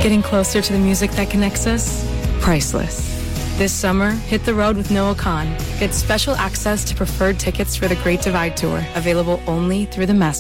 Getting closer to the music that connects us? Priceless. This summer, hit the road with Noah Khan. Get special access to preferred tickets for the Great Divide Tour, available only through the Master